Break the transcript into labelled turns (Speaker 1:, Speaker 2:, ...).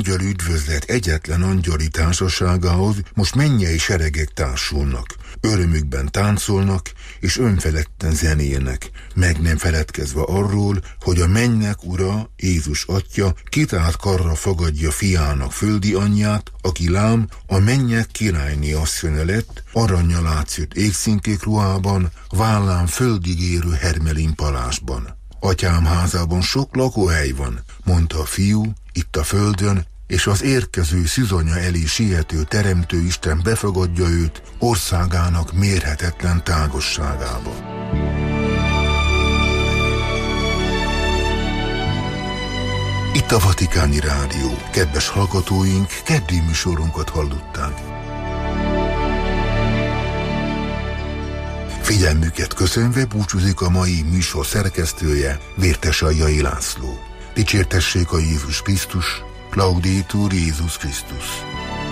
Speaker 1: angyal üdvözlet egyetlen angyali társaságához most mennyei seregek társulnak. Örömükben táncolnak, és önfeledten zenélnek, meg nem feledkezve arról, hogy a mennyek ura, Jézus atya kitárt karra fogadja fiának földi anyját, aki lám a mennyek királyné asszonya lett, arrannyal átszőtt égszínkék ruhában, vállán földig érő hermelin palásban. Atyám házában sok lakóhely van, mondta a fiú, itt a földön, és az érkező szűzanya elé siető teremtő Isten befogadja őt országának mérhetetlen tágosságába. Itt a Vatikáni Rádió. Kedves hallgatóink, keddi műsorunkat hallották. Figyelmüket köszönve búcsúzik a mai műsor szerkesztője, Vértes Aljai László. Dicsértessék a Jézus Krisztus, Laudetur Jézus Krisztus.